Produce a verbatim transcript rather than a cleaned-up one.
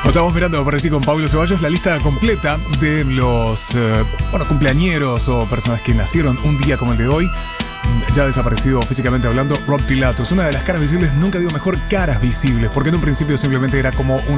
Estamos mirando por así con Pablo Ceballos la lista completa de los eh, bueno, cumpleañeros o personas que nacieron un día como el de hoy. Ya desaparecido físicamente hablando, Rob Pilatus, una de las caras visibles, nunca digo mejor caras visibles, porque en un principio simplemente era como uno